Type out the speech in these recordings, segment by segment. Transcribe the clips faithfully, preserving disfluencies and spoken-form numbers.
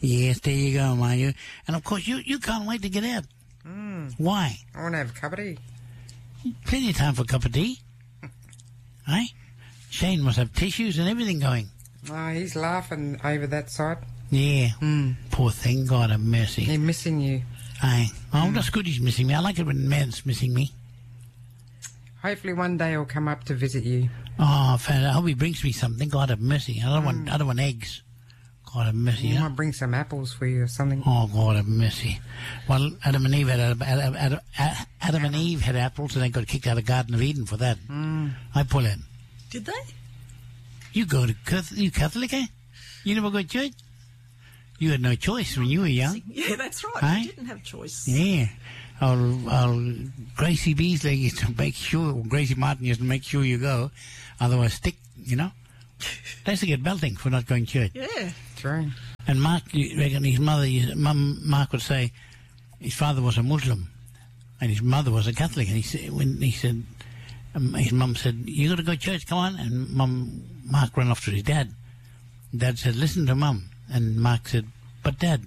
Yes, there you go, mind you. And of course, you, you can't wait to get out. Mm. Why? I want to have a cup of tea. Plenty of time for a cup of tea. Eh? Shane must have tissues and everything going. Oh, he's laughing over that side. Yeah. Mm. Poor thing. God have mercy. He's missing you. Aye. Oh, Mm. that's good he's missing me. I like it when man's missing me. Hopefully one day he'll come up to visit you. Oh, fan- I hope he brings me something. God have mercy. I don't Mm. want. I don't want eggs. God have mercy. He You know? might bring some apples for you or something. Oh, God have mercy. Well, Adam and Eve had Adam, Adam, Adam, Adam and Eve had apples, and they got kicked out of Garden of Eden for that. Mm. I pull in. Did they? You go to Catholic, you Catholic, eh? You never go to church. You had no choice when you were young. Yeah, that's right. Aye? We didn't have choice. Yeah. Our, our Gracie Beasley used to make sure, or Gracie Martin used to make sure you go, otherwise stick, you know. They used to get belting for not going to church. Yeah. True. And Mark, you reckon his mother, his mum, Mark would say, his father was a Muslim, and his mother was a Catholic. And he said, when he said, um, his mum said, "You got to go to church, come on." And mum, Mark ran off to his dad. Dad said, "Listen to mum." And Mark said, "But Dad,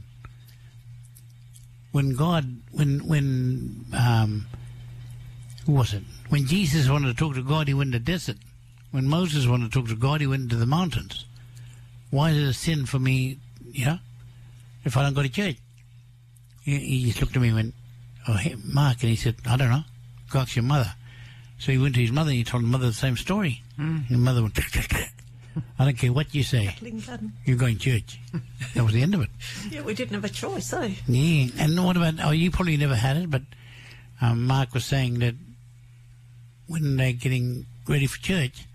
when God, when when um, who was it? When Jesus wanted to talk to God, he went to the desert. When Moses wanted to talk to God, he went into the mountains. Why is it a sin for me, you know, if I don't go to church?" He, he just looked at me and went, "Oh, hey, Mark," and he said, "I don't know. Go ask your mother." So he went to his mother and he told his mother the same story. Mm. His mother went, "I don't care what you say. Lincoln. You're going to church." That was the end of it. Yeah, we didn't have a choice, eh? Yeah. And what about, oh, you probably never had it, but um, Mark was saying that when they're getting ready for church,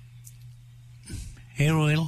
hair oil,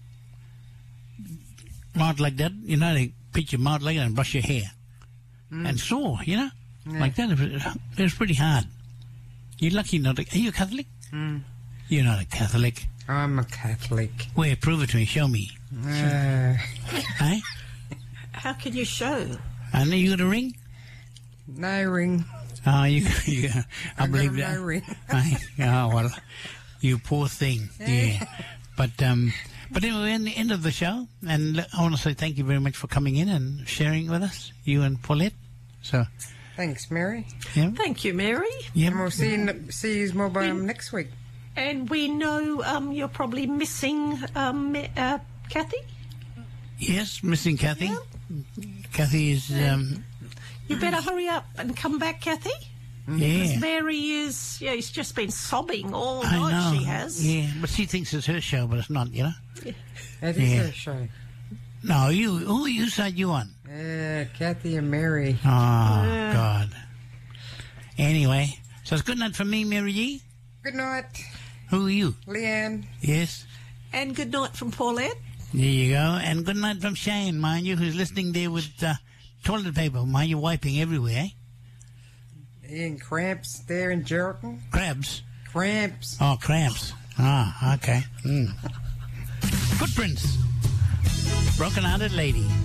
mouth like that, you know, they pitch your mouth like that and brush your hair. Mm. And saw, you know, Yeah. like that. It was, it was pretty hard. You're lucky not to, are you a Catholic? Mm. You're not a Catholic. I'm a Catholic. Where? Prove it to me. Show me. Uh, Eh? How can you show? And you got a ring? no ring. Oh, you, you I I believe got that. no ring. Aye. Oh, well, you poor thing. Yeah. But, um, but anyway, we're in the end of the show, and I want to say thank you very much for coming in and sharing with us, you and Paulette. So, Thanks, Mary. yeah. Thank you, Mary. Yeah. And we'll see you, ne- see you more by, um, next week. And we know um, you're probably missing um, uh, Kathy. Yes, missing Kathy. Yeah. Kathy is, um, You better hurry up and come back, Kathy. Because yeah. Mary is, yeah, she's just been sobbing all I night, know. she has. Yeah, but she thinks it's her show, but it's not, you know? It is Yeah. a show. No, you, who you side you on? Yeah, Kathy and Mary. Oh, Yeah. God. Anyway, so it's good night from me, Mary G. Good night, Who are you? Leanne. Yes. And good night from Paulette. There you go. And good night from Shane, mind you, who's listening there with uh, toilet paper. Mind you, wiping everywhere, eh? Ian Cramps there in Geraldton. Crabs. Cramps. Oh, cramps. Ah, okay. Mm. Footprints. Broken-hearted lady.